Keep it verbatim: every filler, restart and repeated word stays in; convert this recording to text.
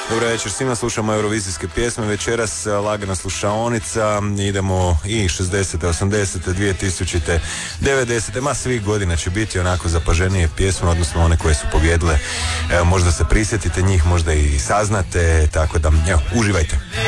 Dobro večer svima, slušamo eurovizijske pjesme. Večeras lagana slušaonica. Idemo i šezdesete, osamdesete, dvije tisućite, devedesete. Ma svih godina će biti onako zapaženije pjesme, odnosno one koje su pobjedile. Evo, možda se prisjetite njih, možda i saznate. Tako da, evo, uživajte.